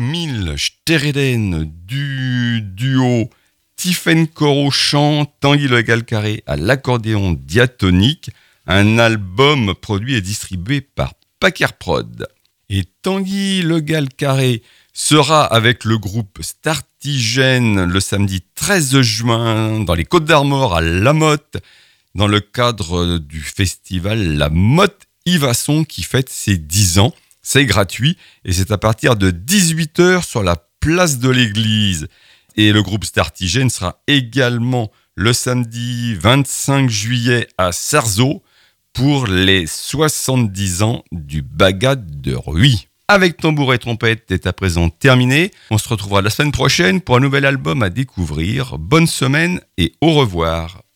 2000, Stereden du duo Tiffencore au chant, Tanguy Le Gall-Carré à l'accordéon diatonique, un album produit et distribué par Packer Prod. Et Tanguy Le Gall-Carré sera avec le groupe Startigène le samedi 13 juin dans les Côtes-d'Armor à La Motte, dans le cadre du festival La Motte Yvasson qui fête ses 10 ans. C'est gratuit et c'est à partir de 18h sur la place de l'église. Et le groupe Startigène sera également le samedi 25 juillet à Sarzeau pour les 70 ans du Bagad de Ruy. Avec tambour et trompette est à présent terminé. On se retrouvera la semaine prochaine pour un nouvel album à découvrir. Bonne semaine et au revoir.